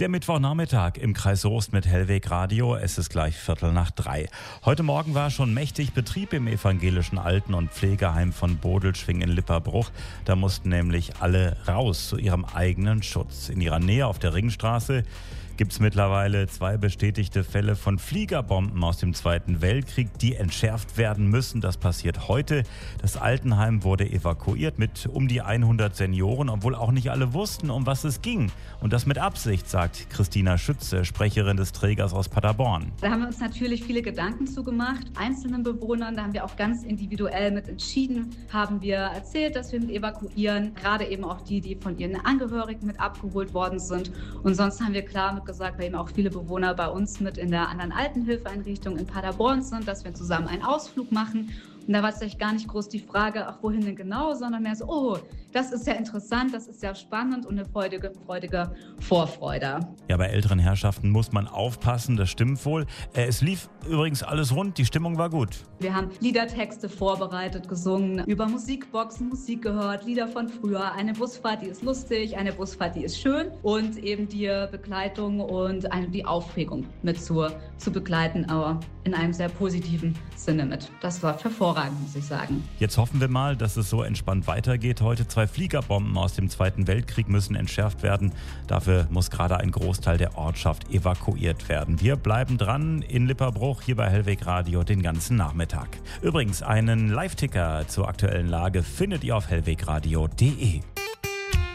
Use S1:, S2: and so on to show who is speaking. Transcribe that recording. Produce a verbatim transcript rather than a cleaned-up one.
S1: Der Mittwochnachmittag im Kreis Soest mit Hellweg Radio. Es ist gleich Viertel nach drei. Heute Morgen war schon mächtig Betrieb im evangelischen Alten- und Pflegeheim von Bodelschwingh in Lipperbruch. Da mussten nämlich alle raus zu ihrem eigenen Schutz. In ihrer Nähe auf der Ringstraße gibt es mittlerweile zwei bestätigte Fälle von Fliegerbomben aus dem Zweiten Weltkrieg, die entschärft werden müssen. Das passiert heute. Das Altenheim wurde evakuiert mit um die hundert Senioren, obwohl auch nicht alle wussten, um was es ging. Und das mit Absicht, sagt Christina Schütze, Sprecherin des Trägers aus Paderborn.
S2: Da haben wir uns natürlich viele Gedanken zugemacht. Einzelnen Bewohnern, da haben wir auch ganz individuell mit entschieden, haben wir erzählt, dass wir mit evakuieren. Gerade eben auch die, die von ihren Angehörigen mit abgeholt worden sind. Und sonst haben wir klar mit gesagt, weil eben auch viele Bewohner bei uns mit in der anderen Altenhilfeeinrichtung in Paderborn sind, dass wir zusammen einen Ausflug machen. Und da war es vielleicht gar nicht groß die Frage, ach, wohin denn genau, sondern mehr so, oh, das ist ja interessant, das ist ja spannend und eine freudige, freudige Vorfreude.
S1: Ja, bei älteren Herrschaften muss man aufpassen, das stimmt wohl. Es lief übrigens alles rund, die Stimmung war gut.
S2: Wir haben Liedertexte vorbereitet, gesungen, über Musikboxen Musik gehört, Lieder von früher. Eine Busfahrt, die ist lustig, eine Busfahrt, die ist schön und eben die Begleitung und die Aufregung mit zu, zu begleiten, aber in einem sehr positiven Sinne mit. Das war hervorragend, muss ich sagen.
S1: Jetzt hoffen wir mal, dass es so entspannt weitergeht. Heute zwei Fliegerbomben aus dem Zweiten Weltkrieg müssen entschärft werden. Dafür muss gerade ein Großteil der Ortschaft evakuiert werden. Wir bleiben dran in Lipperbruch, hier bei Hellweg Radio den ganzen Nachmittag. Übrigens, einen Live-Ticker zur aktuellen Lage findet ihr auf hellwegradio punkt de.